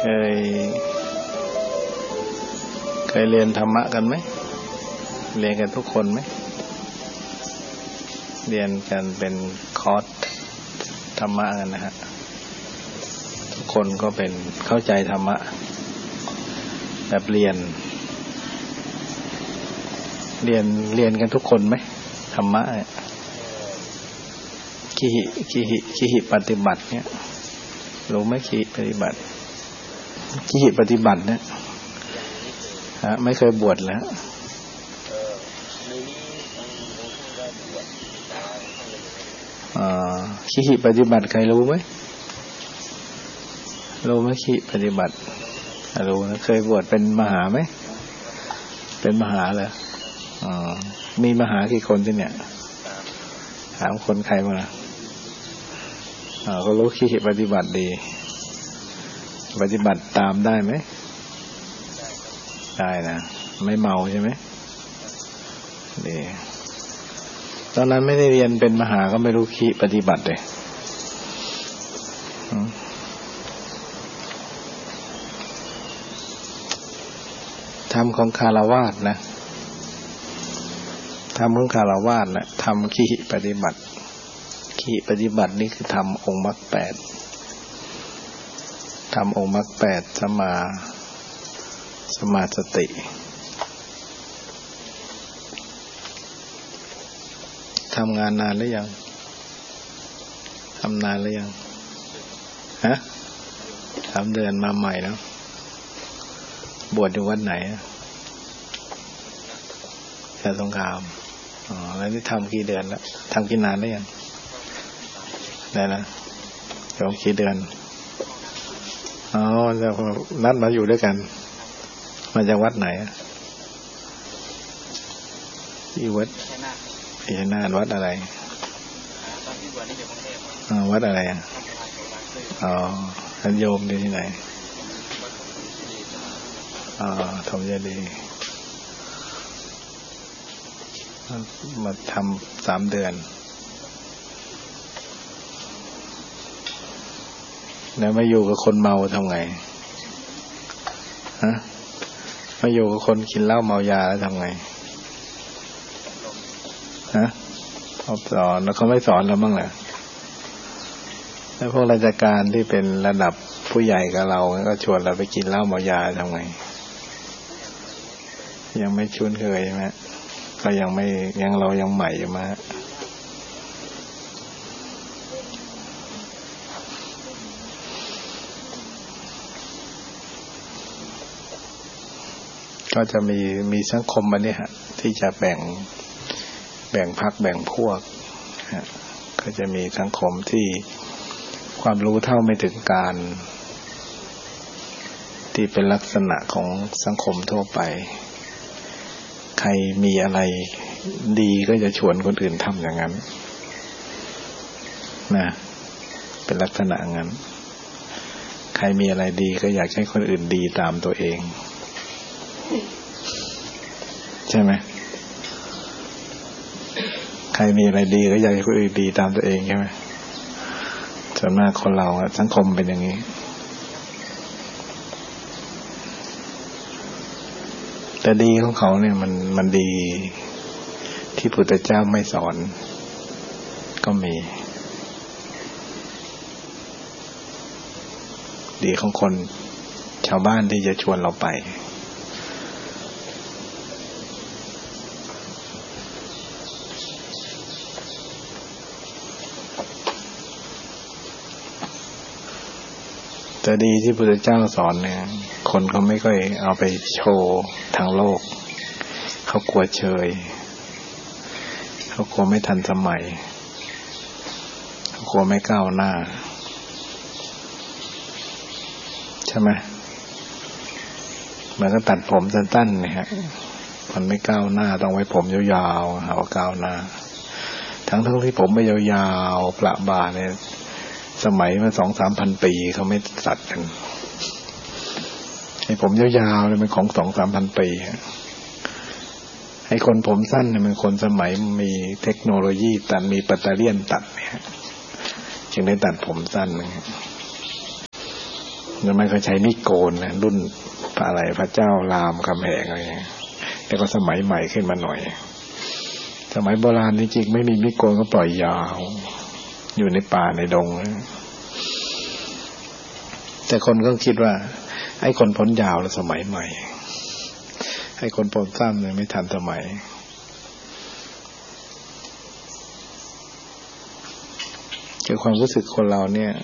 เคยเรียนธรรมะกันไหมเรียนกันทุกคนไหมเรียนกันเป็นคอร์สธรรมะกันนะฮะทุกคนก็เป็นเข้าใจธรรมะแบบเรียนกันทุกคนไหมธรรมะเนี่ยขีหิปฏิบัติเนี่ยรู้ไหมขีหิปฏิบัติเนี่ยฮะไม่เคยบวชแล้วขีหิปฏิบัติใครรู้ไหมขีหิปฏิบัติรู้นะเคยบวชเป็นมหาไหมเป็นมหาเหรอมีมหากี่คนที่เนี่ยถามคนใครมาก็รู้ขีหิปฏิบัติดีปฏิบัติตามได้ไหมได้นะไม่เมาใช่ไหมดีตอนนั้นไม่ได้เรียนเป็นมหาก็ไม่รู้ขีปฏิบัติเลยธรรมของคฤหัสถ์นะธรรมของคฤหัสถ์นะธรรมขีหิปฏิบัติขีหิปฏิบัตินี่คือธรรมองค์มรรคแปดธรรมองค์มรรคแปดสมาสติทำงานนานหรือยังทำนานหรือยังฮะ3 เดือนมาใหม่แล้วบวชอยู่วัดไหนชาติสงครามแล้วนี่ทำกี่เดือนแล้วทำกี่นานแล้วยังได้นะเดี๋ยวกี่เดือนจะนัดมาอยู่ด้วยกันมาจากวัดไหนที่วัดพิจารณาวัดอะไรวัดอะไรท่านโยมที่ไหนธรรมเจดีย์มาทำ3 เดือนแล้วมาอยู่กับคนเมาทำไงฮะมาอยู่กับคนกินเหล้าเมายาแล้วทำไงฮะเขาสอนแล้วเขาไม่สอนเราบ้างเหรอแล้วพวกราชการที่เป็นระดับผู้ใหญ่กับเราก็ชวนเราไปกินเหล้าเมายาทำไงยังไม่คุ้นเคยใช่ไหมก็เรายังใหม่อยู่มาก็จะมีสังคมอันนี้ฮะที่จะแบ่งพรรคแบ่งพวกก็จะมีสังคมที่ความรู้เท่าไม่ถึงการที่เป็นลักษณะของสังคมทั่วไปใครมีอะไรดีก็จะชวนคนอื่นทำอย่างนั้นนะเป็นลักษณะงั้นใครมีอะไรดีก็อยากให้คนอื่นดีตามตัวเองใช่ไหมใครมีอะไรดีก็อยากให้คนอื่นดีตามตัวเองใช่ไหมส่วนมากคนเราสังคมเป็นอย่างนี้แต่ดีของเขาเนี่ยมันดีที่พุทธเจ้าไม่สอนก็มีดีของคนชาวบ้านที่จะชวนเราไปแต่ดีที่พุทธเจ้าสอนเนี่ยคนเขาไม่ค่อยเอาไปโชว์ทางโลกเขากลัวเชยเขากลัวไม่ทันสมัยเขากลัวไม่ก้าวหน้าใช่ไหมเหมือนกับตัดผมสั้นๆเนี่ยฮะมันไม่ก้าวหน้าต้องไว้ผมยาวๆหาว่าก้าวหน้าทั้งที่ผมไม่ยาวๆประบ่าเนี่ยสมัยมัน 2-3 พันปีเขาไม่ตัดกันไอ้ผมยาวๆเนี่ยมันของ 2-3 พันปีไอ้คนผมสั้นเนี่ยมันคนสมัยมีเทคโนโลยีตัดมีปัตเตอร์เลียนตัดเนี่ยจึงได้ตัดผมสั้นแล้วมันก็ใช้มีดโกนนะรุ่นอะไรพระเจ้ารามคำแหงอะไรแล้วก็สมัยใหม่ขึ้นมาหน่อยสมัยโบราณจริงๆไม่มีมีดโกนก็ปล่อยยาวอยู่ในป่าในดงแต่คนก็คิดว่าไอ้คนพ้นยาวแล้วสมัยใหม่ไอ้คนพ้นสั้นเนี่ยไม่ทันสมัยคือความรู้สึกคนเราเนี่ย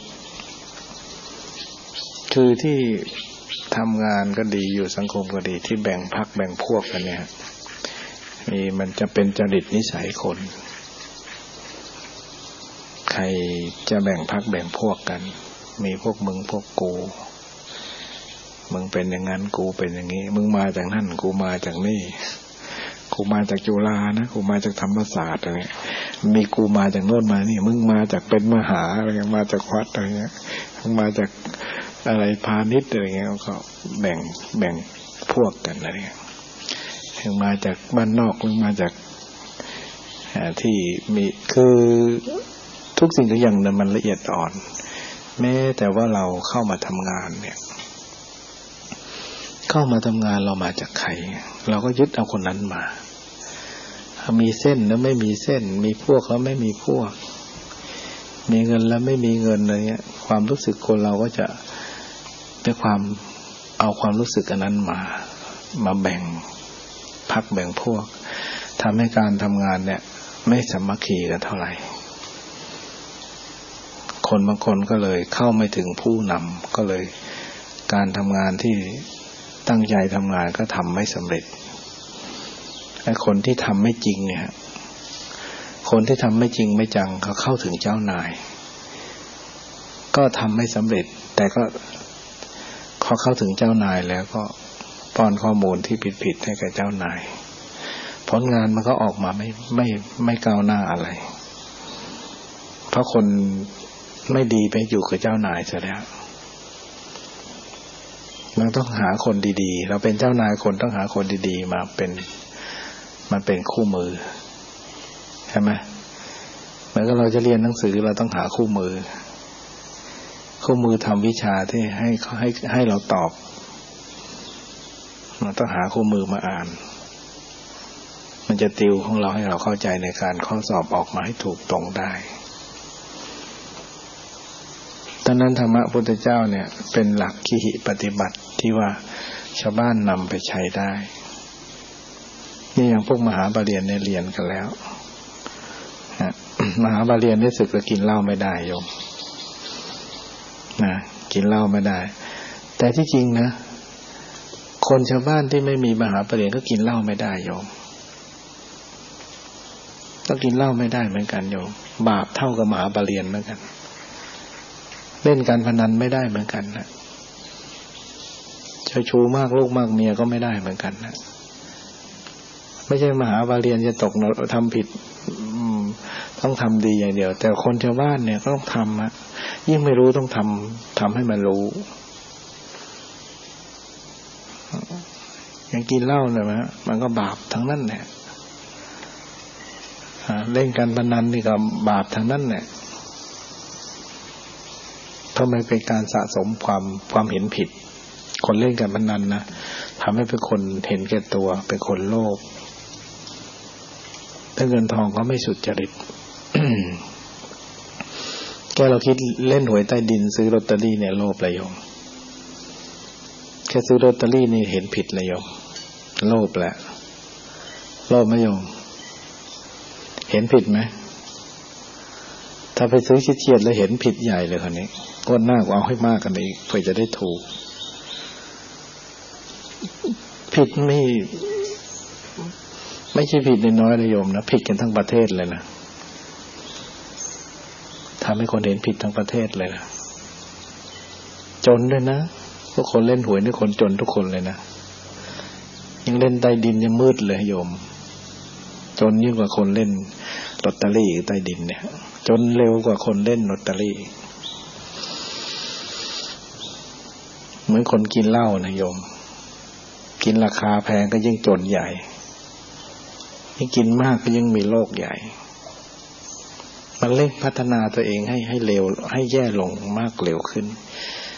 คือที่ทำงานก็ดีอยู่สังคมก็ดีที่แบ่งพรรคแบ่งพวกกันเนี่ยมันจะเป็นจริตนิสัยคนใครจะแบ่งพรรคแบ่งพวกกันมีพวกมึงพวกกูมึงเป็นอย่างนั้นกูเป็นอย่างนี้มึงมาจากนั่นกูมาจากนี่กูมาจากจุฬานะกูมาจากธรรมศาสตร์อะไรมีกูมาจากโน่นมานี่มึงมาจากเป็นมหาอะไรมาจากวัดอะไรเงี้ยมึงมาจากอะไรพาณิชย์อะไรเงี้ยก็แบ่งพวกกันอะไรเงี้ยมึงมาจากบ้านนอกมึงมาจากที่มีคือทุกสิ่งทุกอย่างเนี่ยมันละเอียดอ่อนแม้แต่ว่าเราเข้ามาทำงานเนี่ยเข้ามาทำงานเรามาจากใครเราก็ยึดเอาคนนั้นมามีเส้นแล้วไม่มีเส้นมีพวกแล้วไม่มีพวกมีเงินแล้วไม่มีเงินอะไรเงี้ยความรู้สึกคนเราก็จะเป็นความเอาความรู้สึกอันนั้นมาแบ่งพรรคแบ่งพวกทำให้การทำงานเนี่ยไม่สามัคคีกันเท่าไหร่คนบางคนก็เลยเข้าไม่ถึงผู้นำก็เลยการทำงานที่ตั้งใจทำงานก็ทำไม่สำเร็จไอ้คนที่ทำไม่จริงเนี่ยคนที่ทำไม่จริงไม่จังเขาเข้าถึงเจ้านายก็ทำไม่สำเร็จแต่ก็เขาเข้าถึงเจ้านายแล้วก็ป้อนข้อมูลที่ผิดๆให้กับเจ้านายผลงานมันก็ออกมาไม่ก้าวหน้าอะไรเพราะคนไม่ดีไปอยู่กับเจ้านายซะแล้วมันต้องหาคนดีๆเราเป็นเจ้านายคนต้องหาคนดีๆมาเป็นคู่มือใช่ไหมเหมือนกับเราจะเรียนหนังสือเราต้องหาคู่มือทำวิชาที่ให้เราตอบมันต้องหาคู่มือมาอ่านมันจะติวของเราให้เราเข้าใจในการข้อสอบออกมาให้ถูกตรงได้ดังนั้นธรรมะพุทธเจ้าเนี่ยเป็นหลักขีหิปฏิบัติที่ว่าชาวบ้านนำไปใช้ได้นี่อย่างพวกมหาบาลีเนี่ยเรียนกันแล้วมหาบาลีนี่สึกก็กินเหล้าไม่ได้โยมนะกินเหล้าไม่ได้แต่ที่จริงนะคนชาวบ้านที่ไม่มีมหาบาลีก็กินเหล้าไม่ได้โยมต้องกินเหล้าไม่ได้เหมือนกันโยมบาปเท่ากับมหาบาลีเหมือนกันเล่นการพนันไม่ได้เหมือนกันนะเจ้าชู้มากลูกมากเมียก็ไม่ได้เหมือนกันนะไม่ใช่มหาบาลีจะตกนรกทำผิดต้องทำดีอย่างเดียวแต่คนชาวบ้านเนี่ยก็ต้องทำอะยิ่งไม่รู้ต้องทำให้มันรู้อย่างกินเหล้าเนี่ยมันก็บาปทั้งนั้นแหละเล่นการพนันนี่ก็บาปทั้งนั้นแหละเพราะมันเป็นการสะสมความเห็นผิดคนเล่นการพนันนะทำให้เป็นคนเห็นแก่ตัวเป็นคนโลภถ้าเงินทองก็ไม่สุจริต แค่เราคิดเล่นหวยใต้ดินซื้อลอตเตอรี่เนี่ยโลภเลยโยมแค่ซื้อลอตเตอรี่นี่เห็นผิดเลยโยมโลภแหละโลภไหมโยมเห็นผิดไหมถ้าไปซื้อเฉียดๆแล้วเห็นผิดใหญ่เลยคนนี้ก้นหน้าก็เอาให้มากกันอีกเพื่อจะได้ถูกผิดไม่ใช่ผิดน้อยๆนะโยมนะผิดกันทั้งประเทศเลยนะทำให้คนเห็นผิดทั้งประเทศเลยนะจนด้วยนะพวกคนเล่นหวยนี่คนจนทุกคนเลยนะยังเล่นใต้ดินยังมืดเลยโยมจนยิ่งกว่าคนเล่นลอตเตอรี่ใต้ดินเนี่ยจนเร็วกว่าคนเล่นลอตเตอรี่เหมือนคนกินเหล้านะโยมกินราคาแพงก็ยิ่งจนใหญ่ยิ่งกินมากก็ยิ่งมีโรคใหญ่มันเร่งพัฒนาตัวเองให้เร็วให้แย่ลงมากเร็วขึ้น